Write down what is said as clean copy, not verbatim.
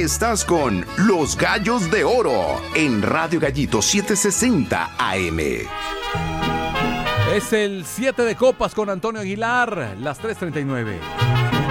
Estás con Los Gallos de Oro en Radio Gallito 760 AM. Es el 7 de copas con Antonio Aguilar, las 3:39.